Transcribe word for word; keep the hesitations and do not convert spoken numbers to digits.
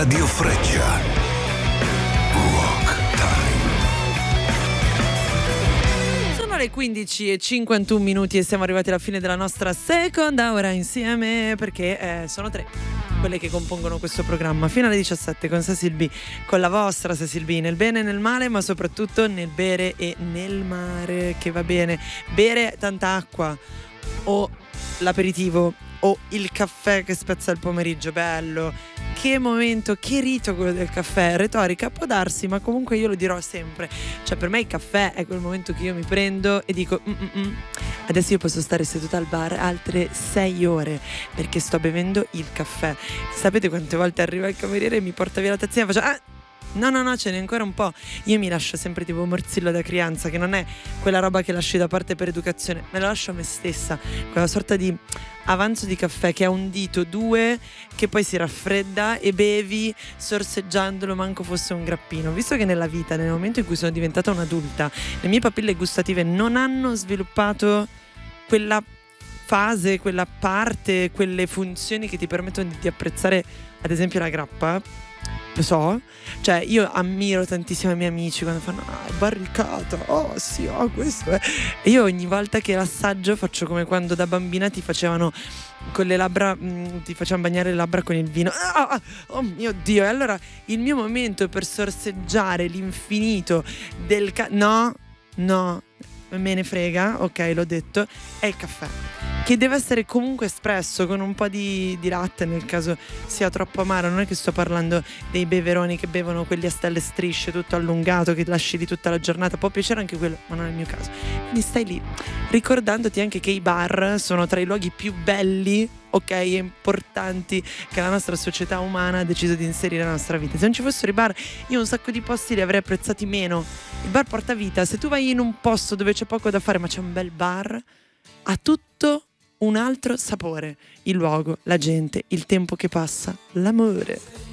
Radio Freccia. Rock Time. Sono le quindici e cinquantuno minuti e siamo arrivati alla fine della nostra seconda ora insieme, perché eh, sono tre quelle che compongono questo programma fino alle diciassette con Cecil B, con la vostra Cecil B, nel bene e nel male, ma soprattutto nel bere e nel mare, che va bene bere tanta acqua o l'aperitivo o il caffè che spezza il pomeriggio, bello. Che momento, che rito quello del caffè. Retorica può darsi, ma comunque io lo dirò sempre. Cioè, per me il caffè è quel momento che io mi prendo e dico Mm-mm. adesso io posso stare seduta al bar altre sei ore perché sto bevendo il caffè. Sapete quante volte arriva il cameriere e mi porta via la tazzina e faccio ah, no no no, ce n'è ancora un po'. Io mi lascio sempre tipo morzillo da crianza, che non è quella roba che lasci da parte per educazione, me la lascio a me stessa, quella sorta di avanzo di caffè che ha un dito, due, che poi si raffredda e bevi sorseggiandolo manco fosse un grappino. Visto che nella vita, nel momento in cui sono diventata un'adulta, le mie papille gustative non hanno sviluppato quella fase, quella parte, quelle funzioni che ti permettono di, di apprezzare ad esempio la grappa. Lo so, cioè io ammiro tantissimo i miei amici quando fanno ah, barricata, oh sì, oh questo è. E io ogni volta che l'assaggio faccio come quando da bambina ti facevano con le labbra, mh, ti facevano bagnare le labbra con il vino. Ah, oh mio Dio, e allora il mio momento per sorseggiare l'infinito del ca- no, no, me ne frega, ok, l'ho detto, è il caffè, che deve essere comunque espresso con un po' di, di latte nel caso sia troppo amaro. Non è che sto parlando dei beveroni che bevono quelli a stelle strisce tutto allungato che lasci lì tutta la giornata, può piacere anche quello, ma non è il mio caso. Quindi stai lì ricordandoti anche che i bar sono tra i luoghi più belli, ok, e importanti che la nostra società umana ha deciso di inserire nella nostra vita. Se non ci fossero i bar, io un sacco di posti li avrei apprezzati meno. Il bar porta vita. Se tu vai in un posto dove c'è poco da fare ma c'è un bel bar, ha tutto un altro sapore, il luogo, la gente, il tempo che passa, l'amore.